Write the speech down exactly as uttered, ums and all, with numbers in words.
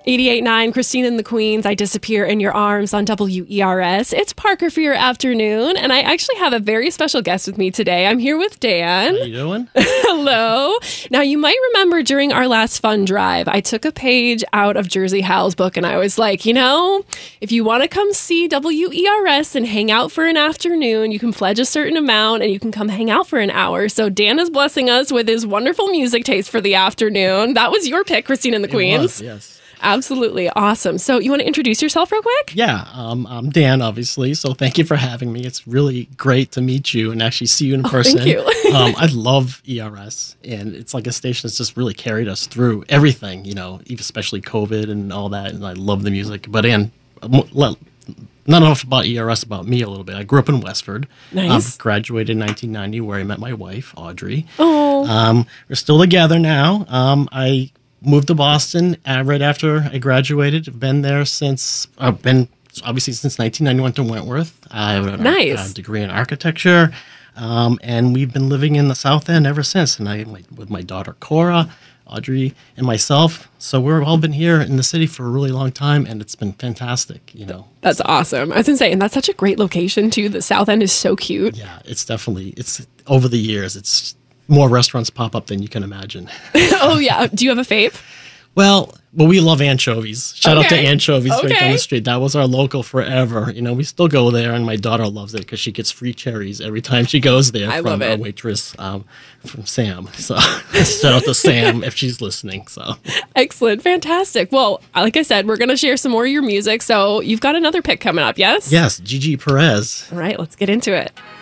eighty-eight point nine, Christine and the Queens, I Disappear in Your Arms on W E R S. It's Parker for your afternoon, and I actually have a very special guest with me today. I'm here with Dan. How you doing? Hello. Now, you might remember during our last fun drive, I took a page out of Jersey Hal's book, and I was like, you know, if you want to come see W E R S and hang out for an afternoon, you can pledge a certain amount, and you can come hang out for an hour. So Dan is blessing us with his wonderful music taste for the afternoon. That was your pick, Christine and the It Queens. was, yes. Absolutely. Awesome. So you want to introduce yourself real quick? Yeah, um, I'm Dan, obviously. So thank you for having me. It's really great to meet you and actually see you in person. Oh, thank you. um, I love E R S, and it's like a station that's just really carried us through everything, you know, especially COVID and all that. And I love the music. But, and not enough about E R S, about me a little bit. I grew up in Westford. Nice. Um, graduated in nineteen ninety, where I met my wife, Audrey. Oh. Um, we're still together now. Um, I moved to Boston uh, right after I graduated. I've been there since, I've been obviously since nineteen ninety-one to Wentworth. I have a, Nice. a degree in architecture, um, and we've been living in the South End ever since. And I, my, with my daughter Cora, Audrey, and myself. So we've all been here in the city for a really long time, and it's been fantastic, you know. That's awesome. I was going to say, and that's such a great location, too. The South End is so cute. Yeah, it's definitely, it's over the years, it's more restaurants pop up than you can imagine. Oh, yeah. Do you have a fave? Well, well, we love anchovies. Shout out to Okay. Anchovies right Okay. down the street. That was our local forever. You know, we still go there, and my daughter loves it because she gets free cherries every time she goes there I from love our it. waitress, um, from Sam. So shout out to Sam if she's listening. So Excellent. Fantastic. Well, like I said, we're going to share some more of your music. So you've got another pick coming up, yes? yes, Gigi Perez. All right, let's get into it.